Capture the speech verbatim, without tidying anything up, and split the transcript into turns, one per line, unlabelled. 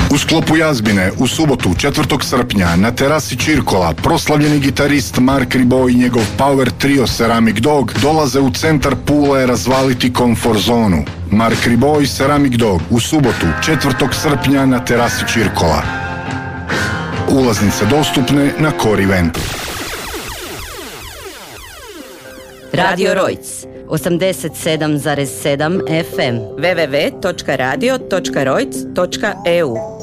U sklopu Jazbine u subotu četvrtog srpnja na terasi Čirkola proslavljeni gitarist Mark Ribot i njegov power trio Ceramic Dog dolaze u centar Pule razvaliti komfort zonu. Mark Ribot i Ceramic Dog u subotu četvrtog srpnja na terasi Čirkola. Ulaznice dostupne na Core Eventu.
Radio Rojc osamdeset sedam zarez sedam F M w w w točka radio točka rojc točka e u